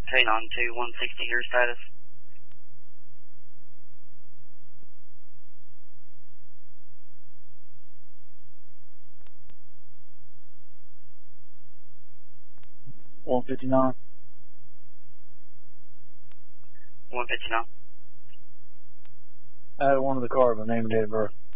Train on to 160, your status. $159. 159. Add one of the car, my name and date of birth.